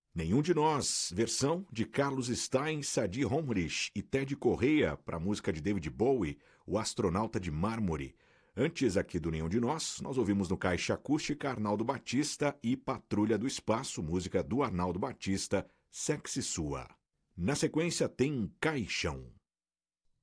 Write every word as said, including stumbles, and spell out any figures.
Nenhum de Nós, versão de Carlos Stein, Sadi Homrich e Ted Correia para a música de David Bowie, O Astronauta de Mármore. Antes aqui do Nenhum de Nós, nós ouvimos no Caixa Acústica Arnaldo Batista e Patrulha do Espaço, música do Arnaldo Batista, Sexy Sua. Na sequência tem Caixão.